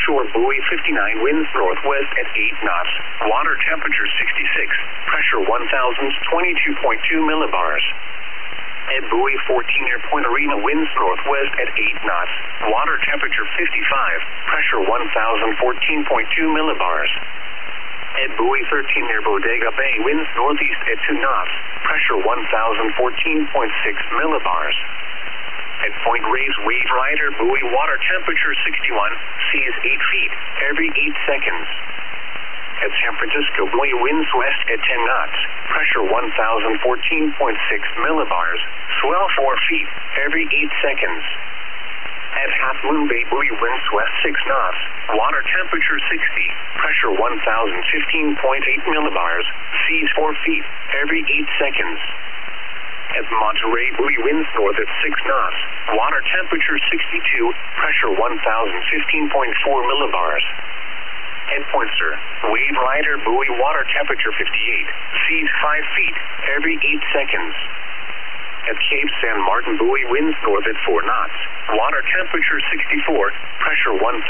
offshore buoy 59, winds northwest at 8 knots. Water temperature 66, pressure 1,022.2 millibars. At buoy 14 near Point Arena, winds northwest at 8 knots. Water temperature 55, pressure 1,014.2 millibars. At buoy 13 near Bodega Bay, winds northeast at 2 knots. Pressure 1,014.6 millibars. At Point Reyes, wave rider buoy, water temperature 61, seas 8 feet every 8 seconds. At San Francisco buoy, winds west at 10 knots. Pressure 1,014.6 millibars. Swell 4 feet every 8 seconds. At Half Moon Bay buoy, winds west 6 knots. Water temperature 60. Pressure 1,015.8 millibars. Seas 4 feet every 8 seconds. At Monterey buoy, winds north at 6 knots. Water temperature 62. Pressure 1,015.4 millibars. At Point Sur, wave rider buoy, water temperature 58. Seas 5 feet every 8 seconds. At Cape San Martin buoy, winds north at 4 knots. Water temperature 64. Pressure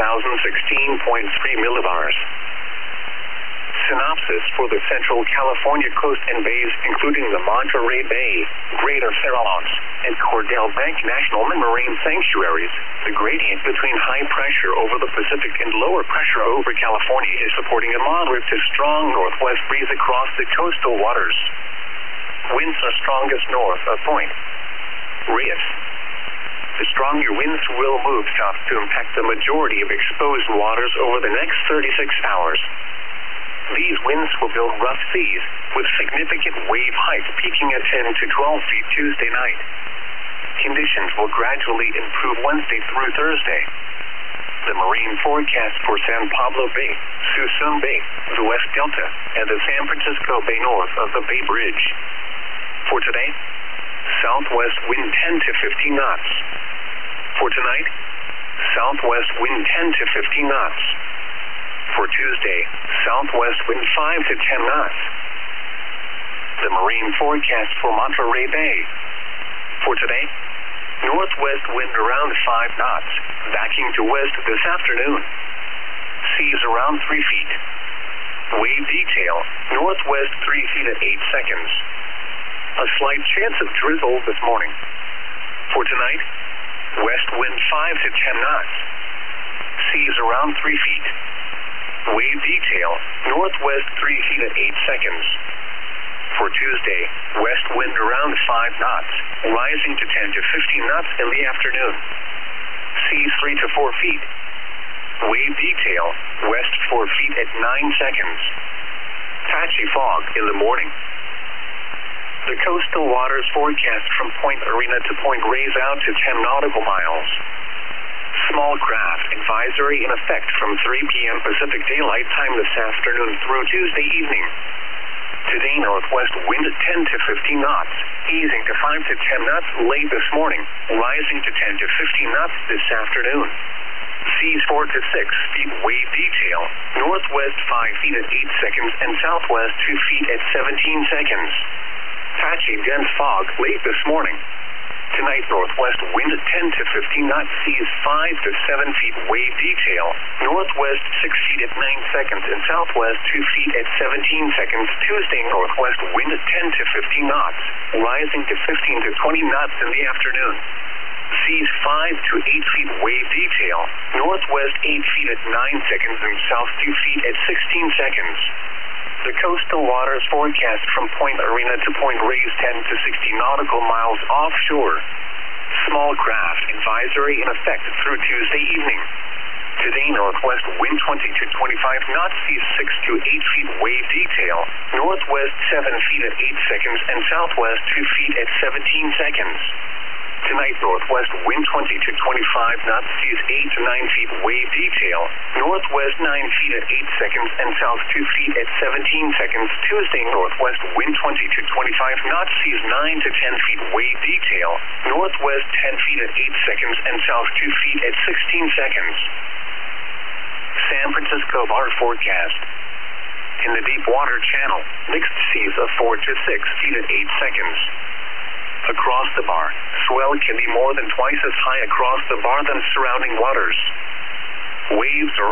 1,016.3 millibars. Synopsis for the Central California coast and bays, including the Monterey Bay, Greater Farallones, and Cordell Bank National Marine Sanctuaries. The gradient between high pressure over the Pacific and lower pressure over California is supporting a moderate to strong northwest breeze across the coastal waters. Winds are strongest north of Point Reyes. The stronger winds will move south to impact the majority of exposed waters over the next 36 hours. These winds will build rough seas, with significant wave heights peaking at 10 to 12 feet Tuesday night. Conditions will gradually improve Wednesday through Thursday. The marine forecast for San Pablo Bay, Suisun Bay, the West Delta, and the San Francisco Bay north of the Bay Bridge. For today, southwest wind 10 to 15 knots. For tonight, southwest wind 10 to 15 knots. For Tuesday, southwest wind 5 to 10 knots. The marine forecast for Monterey Bay. For today, northwest wind around 5 knots, backing to west this afternoon. Seas around 3 feet. Wave detail, northwest 3 feet at 8 seconds. A slight chance of drizzle this morning. For tonight, west wind 5 to 10 knots. Seas around 3 feet. Wave detail, northwest 3 feet at 8 seconds. For Tuesday, west wind around 5 knots, rising to 10 to 15 knots in the afternoon. Seas 3 to 4 feet. Wave detail, west 4 feet at 9 seconds. Patchy fog in the morning. The coastal waters forecast from Point Arena to Point Reyes out to 10 nautical miles. Small craft advisory in effect from 3 p.m. Pacific Daylight Time this afternoon through Tuesday evening. Today, northwest wind 10 to 15 knots, easing to 5 to 10 knots late this morning, rising to 10 to 15 knots this afternoon. Seas 4 to 6 feet wave detail, northwest 5 feet at 8 seconds and southwest 2 feet at 17 seconds. Patchy dense fog late this morning. Tonight, northwest wind 10 to 15 knots, seas 5 to 7 feet wave detail, northwest 6 feet at 9 seconds and southwest 2 feet at 17 seconds. Tuesday, northwest wind 10 to 15 knots, rising to 15 to 20 knots in the afternoon. Seas 5 to 8 feet wave detail, northwest 8 feet at 9 seconds and south 2 feet at 16 seconds. The coastal waters forecast from Point Arena to Point Reyes 10 to 60 nautical miles offshore. Small craft advisory in effect through Tuesday evening. Today, northwest wind 20 to 25 knots, seas 6 to 8 feet wave detail, northwest 7 feet at 8 seconds and southwest 2 feet at 17 seconds. Tonight, northwest wind 20 to 25 knots, seas 8 to 9 feet wave detail, northwest 9 feet at 8 seconds and south 2 feet at 17 seconds. Tuesday, northwest wind 20 to 25 knots, seas 9 to 10 feet wave detail, northwest 10 feet at 8 seconds and south 2 feet at 16 seconds. San Francisco bar forecast. In the deep water channel, mixed seas of 4 to 6 feet at 8 seconds. Across the bar, swell can be more than twice as high across the bar than surrounding waters. Waves are